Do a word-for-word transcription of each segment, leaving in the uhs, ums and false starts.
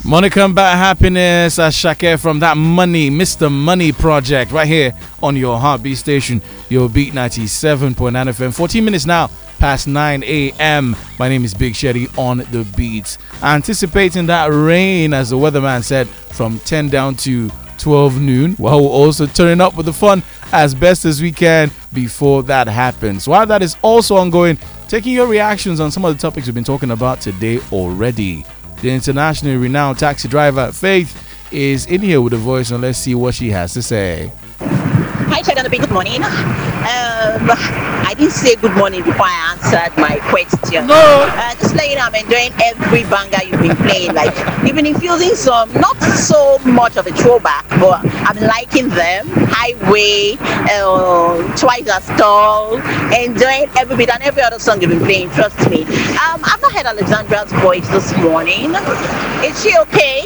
Monica Mbata Happiness, Ashake from that Money, Mister Money Project, right here on your Heartbeat station, your Beat ninety-seven point nine F M. fourteen minutes now past nine a.m. My name is Big Shetty on the beats. Anticipating that rain, as the weatherman said, from ten down to twelve noon, while we're also turning up with the fun as best as we can before that happens. While that is also ongoing, taking your reactions on some of the topics we've been talking about today already. The internationally renowned taxi driver Faith is in here with a voice, and let's see what she has to say. Hi, Chad, good morning. Um, I didn't say good morning before I answered my question. No. Uh, just letting you know, I'm enjoying every banger you've been playing. Like, you've been infusing some, not so much of a throwback, but I'm liking them. Highway, uh, Twice as Tall, enjoying every bit and every other song you've been playing, trust me. Um, I've not heard Alexandra's voice this morning. Is she okay?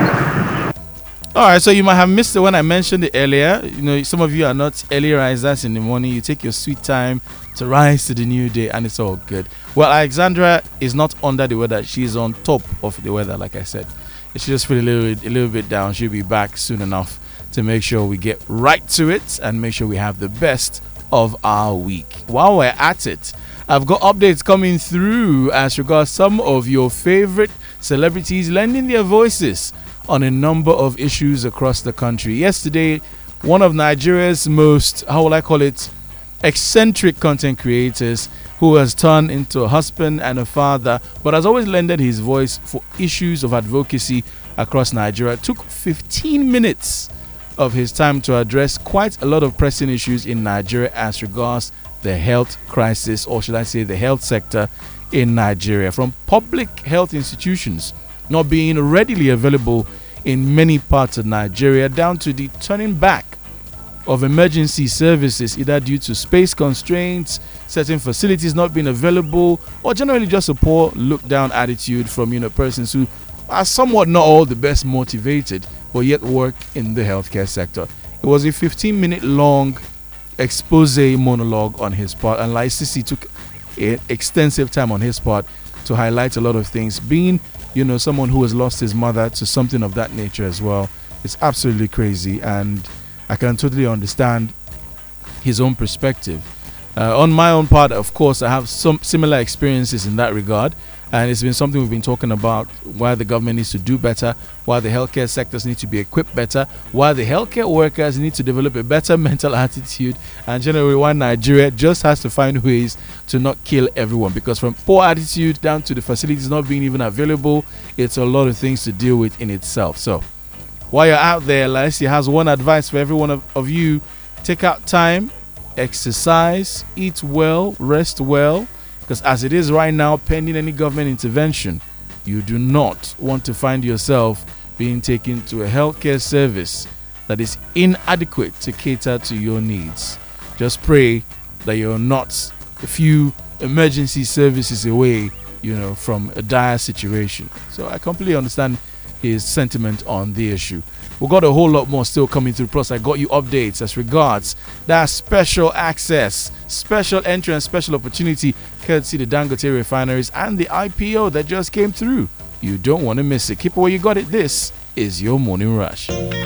All right, so you might have missed it when I mentioned it earlier. You know, some of you are not early risers in the morning. You take your sweet time to rise to the new day, and it's all good. Well, Alexandra is not under the weather. She's on top of the weather, like I said. She just feel a little, a little bit down. She'll be back soon enough to make sure we get right to it and make sure we have the best of our week. While we're at it, I've got updates coming through as regards some of your favorite celebrities lending their voices on a number of issues across the country. Yesterday, one of Nigeria's most, how will I call it, eccentric content creators, who has turned into a husband and a father, but has always lended his voice for issues of advocacy across Nigeria, took fifteen minutes of his time to address quite a lot of pressing issues in Nigeria as regards the health crisis, or should I say the health sector in Nigeria, from public health institutions not being readily available in many parts of Nigeria, down to the turning back of emergency services, either due to space constraints, certain facilities not being available, or generally just a poor look down attitude from, you know, persons who are somewhat not all the best motivated, but yet work in the healthcare sector. It was a fifteen minute long expose monologue on his part, and Lysisi took an extensive time on his part to highlight a lot of things, being, you know, someone who has lost his mother to something of that nature as well. It's absolutely crazy, and I can totally understand his own perspective. Uh, on my own part, of course, I have some similar experiences in that regard, and it's been something we've been talking about, why the government needs to do better, why the healthcare sectors need to be equipped better, why the healthcare workers need to develop a better mental attitude, and generally why Nigeria just has to find ways to not kill everyone, because from poor attitude down to the facilities not being even available, it's a lot of things to deal with in itself. So while you're out there, Lassie has one advice for every one of, of you: take out time, exercise, eat well, rest well, because as it is right now, pending any government intervention, you do not want to find yourself being taken to a healthcare service that is inadequate to cater to your needs. Just pray that you're not a few emergency services away, you know, from a dire situation. So I completely understand his sentiment on the issue. We've got a whole lot more still coming through. Plus, I got you updates as regards that special access, special entry, and special opportunity courtesy the Dangote refineries and the I P O that just came through. You don't want to miss it. Keep it where you got it. This is your morning rush.